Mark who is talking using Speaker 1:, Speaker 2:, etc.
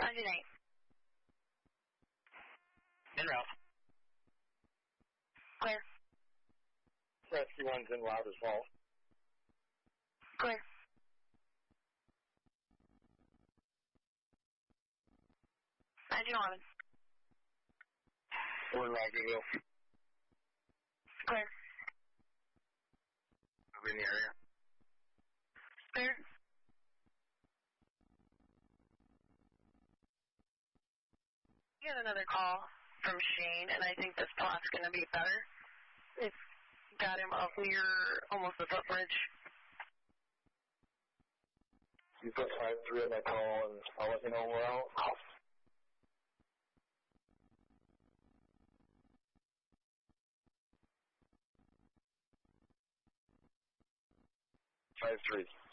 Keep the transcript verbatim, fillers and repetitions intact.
Speaker 1: ninety-nine.
Speaker 2: En route.
Speaker 1: Clear.
Speaker 2: Rescue one's en route as well.
Speaker 1: Clear. nineteen eleven.
Speaker 2: We're in Rogerville.
Speaker 1: Clear.
Speaker 2: Moving the area.
Speaker 1: Clear. You got another call from Shane, and I think this plot's going to be better. It's got him up near almost the footbridge.
Speaker 2: You put five three on that call, and I'll let you know we're out. five three.